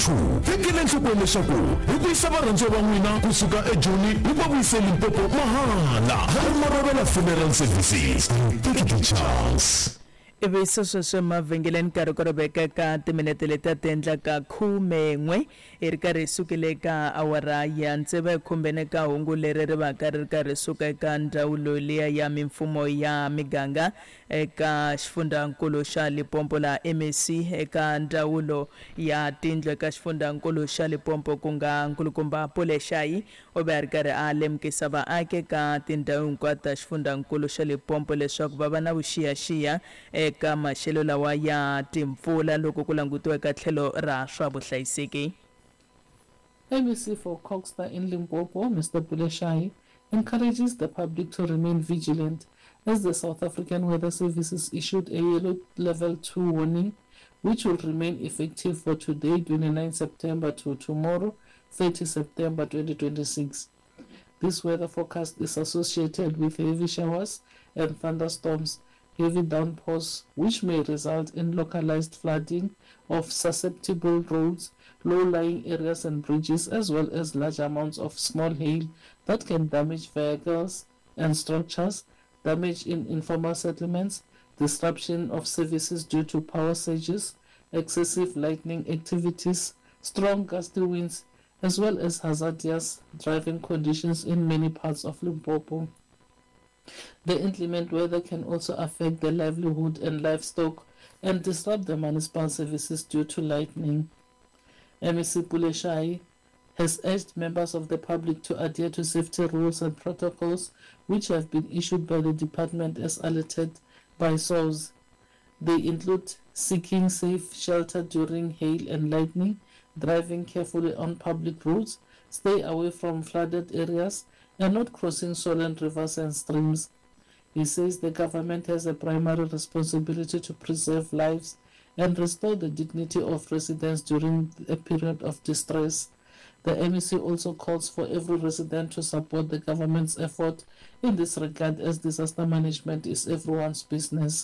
2 tekile nhlokweni leswaku hi vuyisa varhandziwa va n'wina kusuka ejoni hi va vuyise Limpopo mahala Maravela Funeral Services. Take it a chance. Ibe sweswo mavhengeleni karhi ku rebeka ka timinete leti tendla ka 11 ri karhi sukile ka awara ya ntseva khumbene ka hungu leri ri va ka ri karhi suka eka ndzawulo liya ya mimfumo ya miganga eka xifundzankulu xa Limpopo la MEC eka ndzawulo ya tindlu eka xifundzankulu xa Limpopo ku nga nkulukumba Polexayi o va ri karhi a lemukisa vaaki ka tindhawu hinkwato ta xifundzankulu xa Limpopo leswaku va va na vuxiyaxiya eka maxelo lawa ya timpfula loko ku langutiwa eka tlhelo ra swa vuhlayiseki. MEC for Coxstar in Limpopo, Mr. Polexayi, encourages the public to remain vigilant as the South African Weather Services issued a yellow level 2 warning which will remain effective for today, 29 September to tomorrow, 30 September 2026. This weather forecast is associated with heavy showers and thunderstorms, heavy downpours, which may result in localized flooding of susceptible roads, low-lying areas and bridges, as well as large amounts of small hail that can damage vehicles and structures, damage in informal settlements, disruption of services due to power surges, excessive lightning activities, strong gusty winds, as well as hazardous driving conditions in many parts of Limpopo. The inclement weather can also affect the livelihood and livestock and disrupt the municipal services due to lightning. MEC Polexayi has urged members of the public to adhere to safety rules and protocols which have been issued by the department as alerted by sources. They include seeking safe shelter during hail and lightning, driving carefully on public roads, stay away from flooded areas, and not crossing swollen rivers and streams. He says the government has a primary responsibility to preserve lives and restore the dignity of residents during a period of distress. The MEC also calls for every resident to support the government's effort in this regard, as disaster management is everyone's business.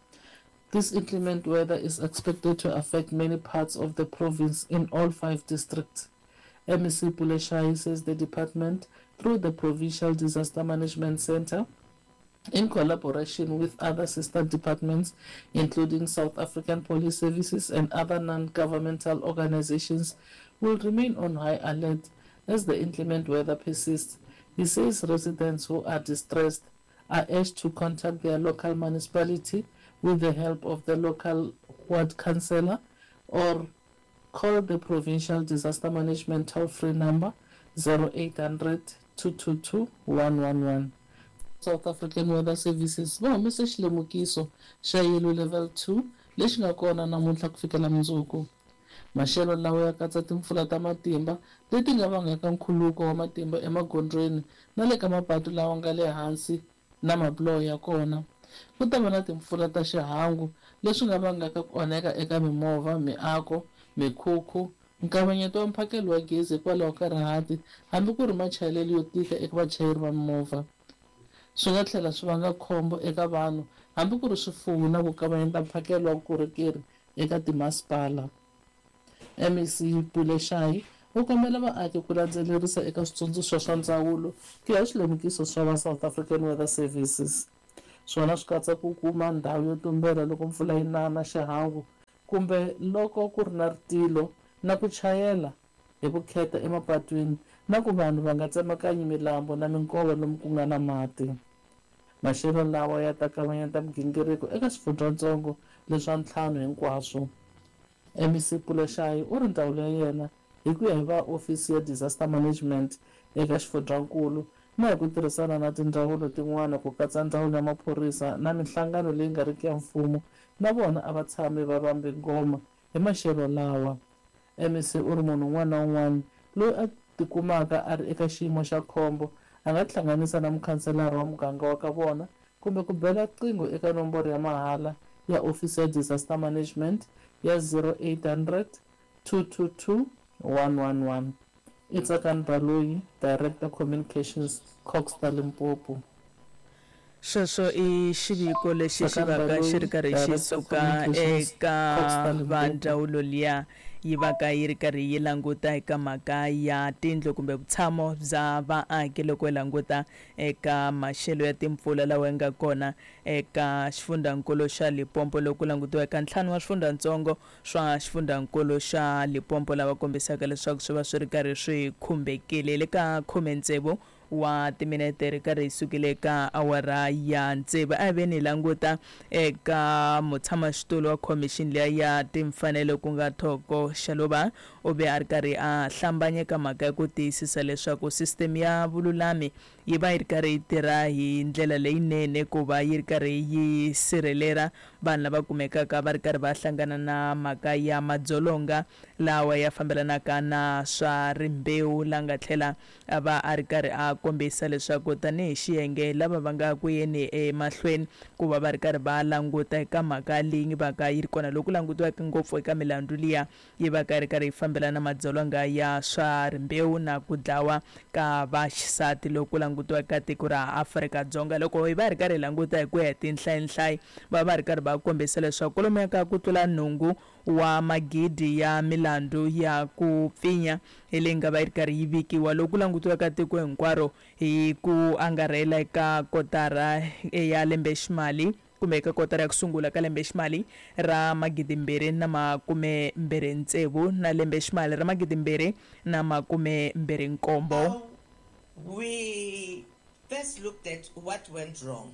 This inclement weather is expected to affect many parts of the province in all 5 districts. MEC Polexayi says the department, through the Provincial Disaster Management Center, in collaboration with other sister departments, including South African Police Services and other non-governmental organizations, will remain on high alert as the inclement weather persists. He says residents who are distressed are urged to contact their local municipality with the help of the local ward councillor or call the Provincial Disaster Management toll-free number 0800 222 111. South African Weather Services va humese xilemukiso xa yellow level 2 lexi nga kona namuntlha ku fikela mundzuku. Maxelo lawa ya katsa timpfula ta matimba leti nga vangaka nkhuluko wa matimba emagondzweni na le ka mapatu lawa nga le hansi na mabuloho ya kona. Ku ta va na timpfula ta xihangu leswi nga vangaka ku onheka eka mimovha, miako, mikhukhu, nkavanyeto wa mphakelo wa gezi hikwalaho ka rihati hambi ku ri machayelelo yo tika eka vachayeri va mimovha. Swi nga tlhela swi vanga khombo eka vanhu hambi ku ri swifuwo na ku kavanyeta mphakelo wa vukorhokeri eka timasipala. MEC Polexayi u kombela vaaki ku landzelerisa eka switsundzuxo swa ndzawulo ku ya swilemukiso swa va South African Weather Services. Swona swi katsa ku kuma ndhawu yo tumbela loko mpfula yi na xihangu kumbe loko ku ri na ritilo na ku chayela hi vukheta emapatwini na ku vanhu va nga tsemakanya milambo na minkova lomu ku nga na mati. Maxelo lawa ya ta kavanyeta migingiriko eka swifundzatsongo leswa 5 hinkwaswo. MEC Polexayi u ri ndzawulo ya yena hi ku ya hi va ofisi ya disaster management eka xifundzankulu na hi ku tirhisana na tindzawulo tin'wana ku katsa ndzawulo ya maphorisa na mihlangano leyi nga riki ya mfumo, na vona a va tshami va vambe ngoma hi maxelo lawa. MEC u ri munhu un'wana na un'wana loyi a tikumaka a ri eka xiyimo xa khombo a nga tihlanganisa na mukhanselara wa muganga wa ka vona kumbe ku bela qingo eka nomboro ya mahala ya ofisi ya disaster management ya 0800 222 111. Itsakan Baloyi, Director Communications, Coxstar Limpopo. Sweswo I xiviko lexi xi va ka xi ri karhi xi suka eka va ndzawulo liya yi va ka yi ri karhi yi languta eka mhaka ya tindlu kumbe vutshamo bya vaaki loko hi languta eka maxelo ya timpfula lawa ya nga kona eka xifundzankulu xa Limpopo loko langutiwa eka ntlhanu wa swifundzatsongo swa xifundzankulu xa Limpopo lava kombisaka leswaku swi va swi ri karhi swi khumbekile le ka 16 wa timinete ri karhi sukile ka awara ya ntsevu a ve ni languta eka mutshamaxitulu wa commission leya ya timfanelo ku nga Thoko Xaloba o ve a ri karhi a hlambanya ka mhaka ya ku tiyisisa leswaku system ya vululami yi va yi ri karhi yi tirha hi ndlela leyinene ku va yi ri karhi yi sirhelela vanhu lava kumekaka va ri karhi va hlangana na mhaka ya madzolonga lawa ya fambelanaka na swa rimbewu la nga tlhela a va a ri karhi a kombisa leswaku tanihi xiyenge lava va nga ku yeni emahlweni ku va va ri karhi va languta eka mhaka leyi va ka yi ri kona loko langutiwaka ngopfu eka milandzu liya yi va ka yi ri karhi yi fambelana na madzolonga ya swa rimbewu na ku dlawa ka vaxisati loko langutiwa eka tiko ra Afrika-Dzonga loko hi va ri karhi hi languta hi ku ya hi tinhlayihlayi va ri karhi va kombisa leswaku kolomo ka ku tlula nhungu wa magidi ya milandzu ya ku pfinya leyi nga va yi ri karhi yi vikiwa loko langutiwa ka tiko hinkwaro hi ku angarhela eka kotara ya lembe ximali kumbe eka kotara ya ku sungula ka lembe ximali ra 2026 na lembe ximali ra 2027. We first looked at what went wrong,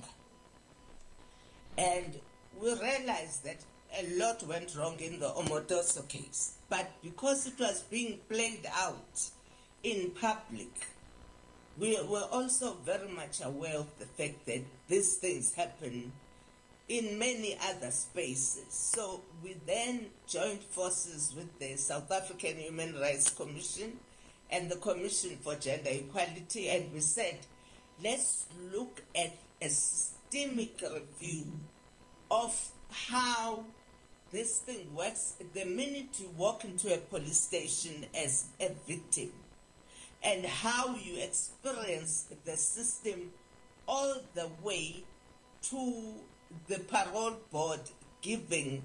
and we realized that a lot went wrong in the Omotoso case, but because it was being played out in public, we were also very much aware of the fact that these things happen in many other spaces. So we then joined forces with the South African Human Rights Commission and the Commission for Gender Equality, and we said, let's look at a systemic review of how this thing works the minute you walk into a police station as a victim, and how you experience the system all the way to the parole board giving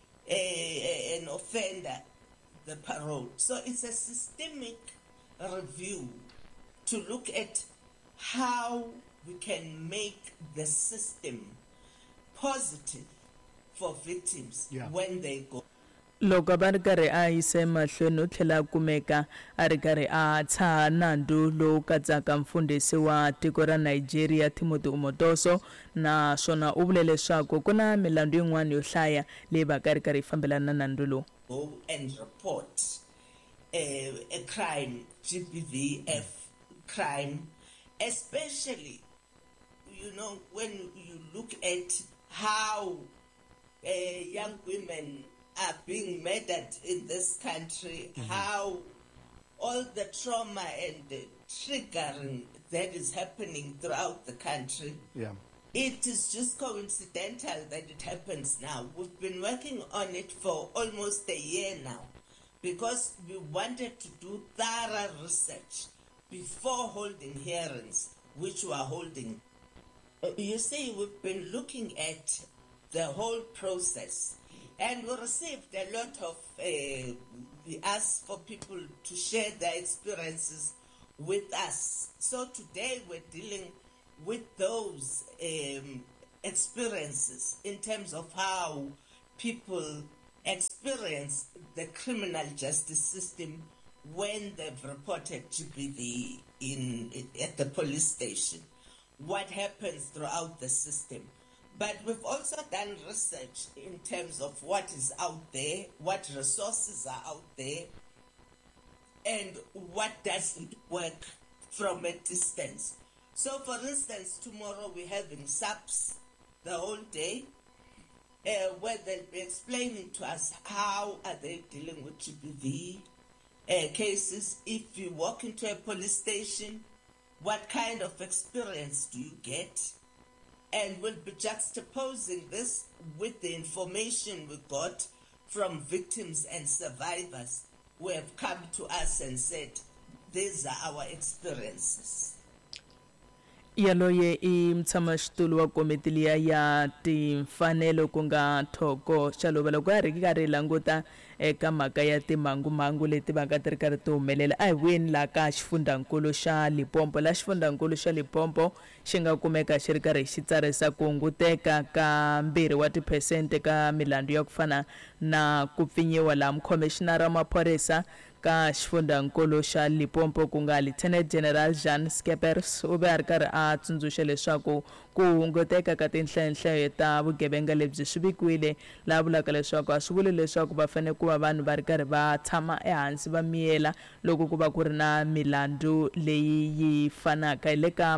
an offender the parole. So it's a systemic review to look at how we can make the system positive for victims when they go. Loko va ri karhi a yise mahlweni u tlhela kumeka a ri karhi a tshaha nandzu lowu katsaka mfundhisi wa tiko ra Nigeria Timothy Umotoso naswona u vule leswaku ku na milandzu yin'wana yo hlaya leyi va ka ri karhi yi fambelana na nandzu lowu. Go and report a crime, GBVF crime, especially, when you look at how young women are being murdered in this country, how all the trauma and the triggering that is happening throughout the country. It is just coincidental that it happens now. We've been working on it for almost a year now because we wanted to do thorough research before holding hearings, which we are holding. You see, we've been looking at the whole process, and we received a lot of, we asked for people to share their experiences with us. So today we're dealing with those experiences in terms of how people experience the criminal justice system when they've reported GBV at the police station, what happens throughout the system. But we've also done research in terms of what is out there, what resources are out there, and what doesn't work from a distance. So, for instance, tomorrow we're having SAPS the whole day, where they'll be explaining to us how are they dealing with GBV cases. If you walk into a police station, what kind of experience do you get? And we'll be juxtaposing this with the information we got from victims and survivors who have come to us and said, these are our experiences. yaloye i mtshamaxitulu wa komiti ya timfanelo ku nga Thoko Xalovela ku ri karhi languta eka mhaka ya timhangumangu leti va nga ti ri karhi ti humelela a hi wini la ka xifundzankulu xa Limpopo la xifundzankulu xa Limpopo xi nga kumeka xi ri karhi xi tsarisa ku hunguteka ka 2% ka milandzu ya ku fana na ku pfinyiwa la mukhomishinara wa maphorisa ka xifundzankulu xa Limpopo ku nga Lieutenant General Jean Skeepers u ve a ri karhi a tsundzuxa leswaku ku hunguteka ka tinhlenhleo ta vugevenga lebyi swi vikiwile la vulaka leswaku a swi vuli leswaku va fanele ku va vanhu va ri karhi va tshama ehansi va miyela loko ku va ku ri na milandzu leyi yi fanaka hi le ka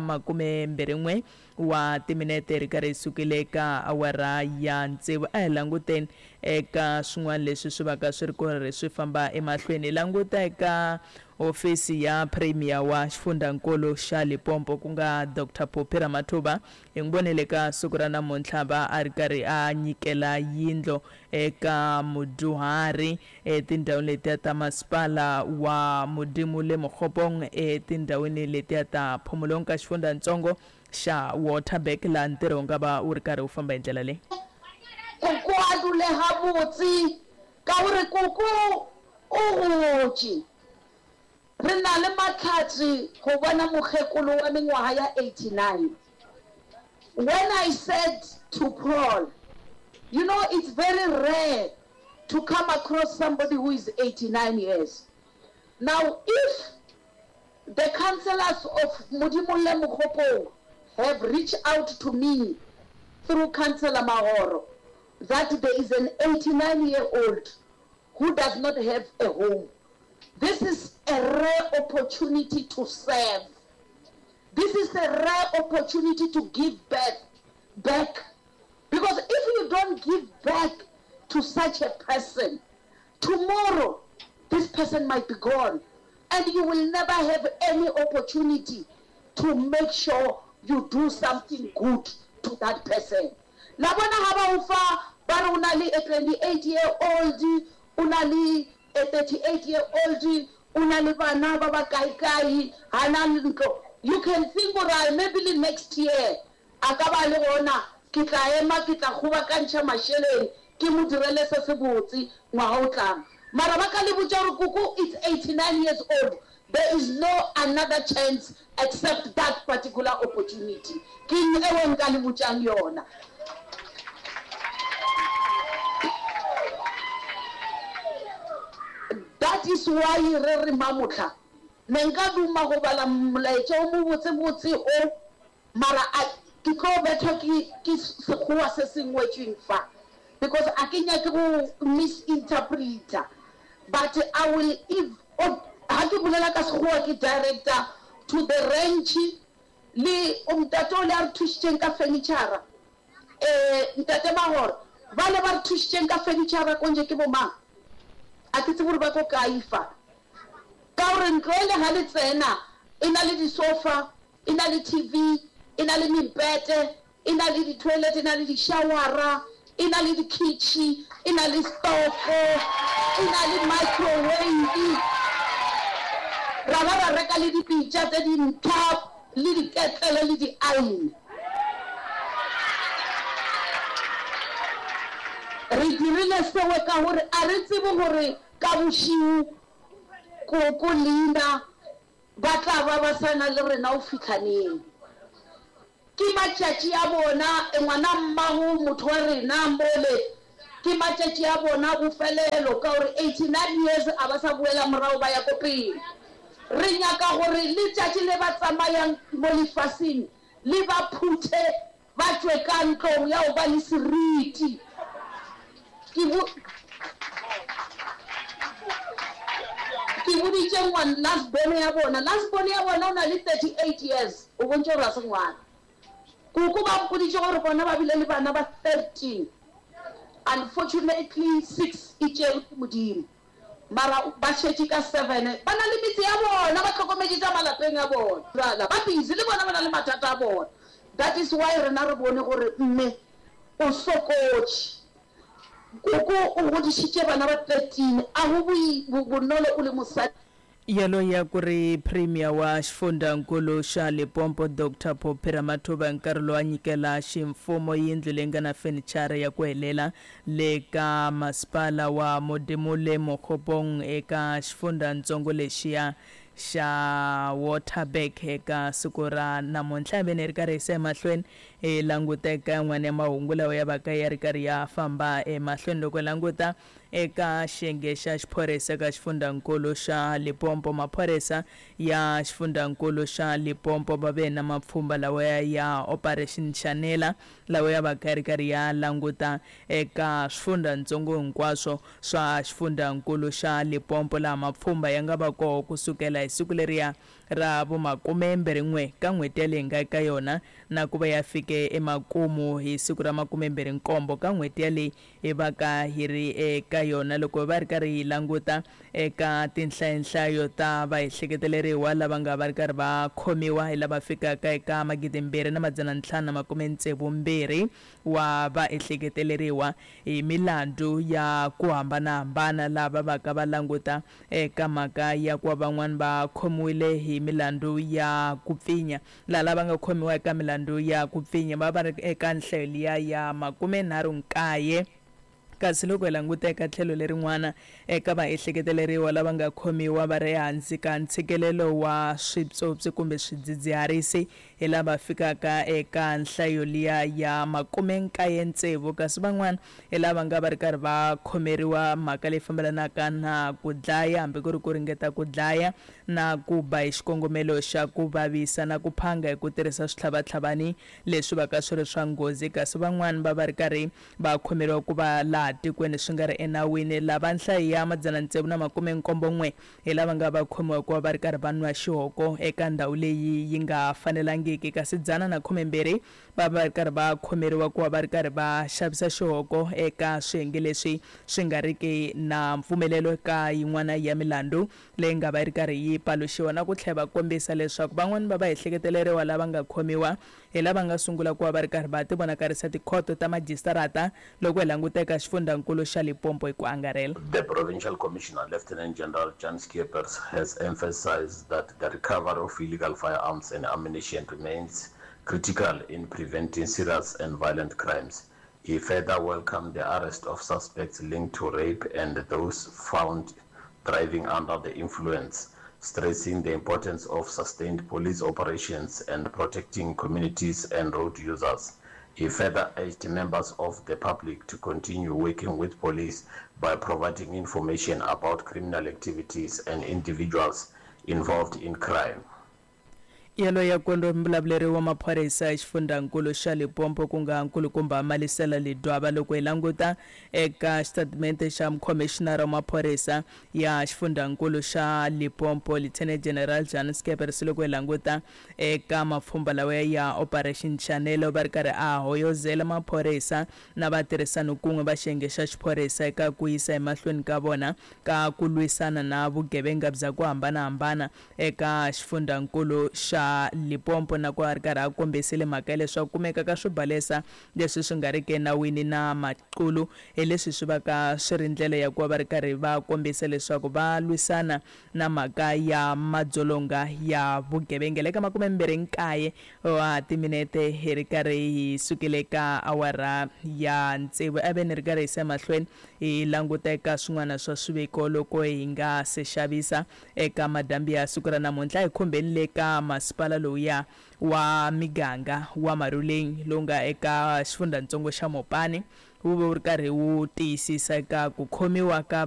21 wa timinete ri karhi sukile ka awara ya ntsevu a hi languteni eka swin'wana leswi swi va ka swi ri karhi swi famba emahlweni languta eka ofisi ya premier wa xifundzankulu xa Limpopo ku nga Dr. Phophi Ramathuba hi n'wi vonele ka siku ra namuntlha va a ri karhi a nyikela yindlo eka mudyuhari etindhawini letiya ta masipala wa Mudimu le Mokgopong etindhawini letiya ta Phomolong ka xifundzatsongo xa Waterberg laha ntirho nga va u ri karhi u famba hi ndlela leyi kuku a duleha botse ka gore kuku o gotse re na le matlhatsi go bona mokgekolo wa mengwaga ya 89 when I said to Paul, you know, it's very rare to come across somebody who is 89 years. Now, if the councillors of Mudimu le Mokgopong have reached out to me through Councillor Mahoro that there is an 89-year-old who does not have a home, this is a rare opportunity to serve. This is a rare opportunity to give back. Because if you don't give back to such a person, tomorrow this person might be gone and you will never have any opportunity to make sure you do something good to that person. Labona haba ufa bara unali a 28-year-old, unali a 38-year-old, unali bana baba kai hananko. You can think ora maybe the next year akaba le bona ke tla ema ke tla go ba kantsha masheleng ke mo direle se se botsi ngwa o tlang mara ba ka le botsa kuku it's 89 years old. There is no another chance except that particular opportunity. King ewe nka le botsang yona. That is why re mamotla nenga duma go bala molaetsa o mo botse o mara ke go betho ke sekgowa se sengwetsweng fa because a ke nyake go misinterpreter but I will if ha ke bolela ka sekgowa ke director to the ranch le umtato le a thusheng ka furniture ntate Mahoro ba le ba thusheng ka furniture ko nje ke bo mang a ke tsebore ba go kaifa ka gore ntlole ha le tsena ina le di sofa ina le TV ina le mimpete ina le di toilet ina le di shawara ina le di kitchen ina le stove ina le microwave ra reka le di pitsa tse di ntha le di ketlele le di iron re dirile sewe ka gore a re tsebe gore ka boshiu ko Linda ba tla ba sana le rena o fitlhaneng ke matšatši a bona ngwana mmago motho wa rena mbole ke matšatši a bona bofelelo ka gore 89 years a ba sa boela morao ba ya ko pele re nyaka gore le tšatši le ba tsamayang mo lefaseng le ba phuthe ba tswe ka ntlong ya go ba le seriti ke boditse ngwana last born ya bona o na le 38 years o bontse gore a se ngwana kuku ba boditse gore bona ba bile le bana ba 13 unfortunately 6 itse modimo mara ba shetse ka 7 ba na le mitse ya bona ba tlhokomedi tsa malapeng a bona ba busy le bona ba na le mathata a bona. That is why rena re bone gore mme o sokotse kuku o godisitse bana ba 13 a go bonolo o le mosadi yalo ya ku ri premier wa xifundzankulu xa Limpopo Dr. Phophi Ramathuba nkarhi lowu a nyikela ximfumo yindlu leyi nga na fenichara ya ku helela le ka masipala wa Modimolle Mokgopong eka xifundzatsongo lexiya xa Waterberg eka siku ra namuntlha ri karhi hi se emahlweni languteka n'wana ya mahungu lawa ya va ka ya ri karhi ya famba emahlweni loko languta eka xiyenge xa xiphorisa ka xifundzankulu xa Limpopo. Maphorisa ya xifundzankulu xa Limpopo va ve na mapfhumba lawa ya operation chanela lawa ya va ka ri karhi ya languta eka swifundzatsongo hinkwaswo swa xifundzankulu xa Limpopo laha mapfhumba ya nga va koho kusukela hi siku leriya ra vu21 ka n'hweti ya leyi nga eka yona na ku va ya fike emakumu hi siku ra 27 ka n'hweti ya leyi hi va ka hi ri eka yona loko va ri karhi hi languta eka tinhlayo ta va hi hleketeleriwa lava nga va ri karhi va khomiwa hi lava fikaka eka 2,562 wa va ehleketeleriwa hi milandzu ya ku hambanahambana lava va ka va languta eka mhaka ya ku van'wana va khomiwile hi milandzu ya ku pfinya laha lava nga khomiwa eka milandzu ya ku pfinya va ri eka nhlayo liya ya 39 kasi loko hi languta eka tlhelo lerin'wana eka va ehleketeleriwa lava nga khomiwa va ri hansi ka ntshikelelo wa swipyopyi kumbe swidzidziharisi hi lava fikaka eka nhlayo liya ya 96 kasi van'wana hi lava nga va ri karhi va khomeriwa mhaka leyi fambelanaka na ku dlaya hambi ku ri ku ringeta ku dlaya na ku ba hi xikongomelo xa ku vavisa na ku phanga hi ku tirhisa switlhavatlhavani leswi va ka swi ri swa nghozi kasi van'wana va va ri karhi va khomeriwa ku va laha tikweni swi nga ri enawini lava nhlayo ya 971 hi lava nga va khomiwa ku va va ri karhi va nwa xihoko eka ndhawu leyi yi nga fanelangiki kasi 112 va va ri karhi va khomeriwa ku va va ri karhi va xavisa xihoko eka swiyenge leswi swi nga riki na mpfumelelo eka yin'wana ya milandzu leyi nga va ri karhi yi paluxiwa na ku tlhela va kombisa leswaku van'wana va va ehleketeleriwa lava nga khomiwa hi lava nga sungula ku va va ri karhi va tivonakarisa tikhoto ta majistarata loko hi languta eka xifundzankulu xa Limpopo hi ku angarhela. The Provincial Commissioner, Lieutenant General Jan Skeepers, has emphasized that the recovery of illegal firearms and ammunition remains critical in preventing serious and violent crimes. He further welcomed the arrest of suspects linked to rape and those found driving under the influence, stressing the importance of sustained police operations and protecting communities and road users. He further urged members of the public to continue working with police by providing information about criminal activities and individuals involved in crime. yalo ya kondo mbulavuleri wa maphorisa ya xifundzankulu xa Limpopo ku nga nkulukumba Malisela Ledwaba loko hi languta eka statement xa commissioner wa maphorisa ya xifundzankulu xa Limpopo Lieutenant General Jan Skeepers loko hi languta eka mapfhumba lawa ya operation chanelo va ri karhi a hoyozela maphorisa na vatirhisani kun'we va xiyenge xa xiphorisa eka ku yisa emahlweni ka vona ka ku lwisana na vugevenga bya ku hambanahambana eka xifundzankulu xa Limpopo na ku ri karhi a kombisile mhaka leswaku kumeka ka swibalesa leswi swi nga riki enawini na maqulu hi leswi swi va ka swi ri ndlela ya ku va ri karhi va kombisa leswaku va lwisana na mhaka ya madzolonga ya vugevenga le ka 29 wa timinete hi ri karhi hi sukile ka awara ya ntsevu a ve ni ri karhi hi se mahlweni hi languta eka swin'wana swa swiviko loko hi nga se xavisa eka madambi ya siku ra namuntlha hi khumbeni le ka masipala lowuya wa miganga wa Maruleng lowu nga eka xifundzatsongo xa Mopani wu ri karhi wu tiyisisa eka ku khomiwa ka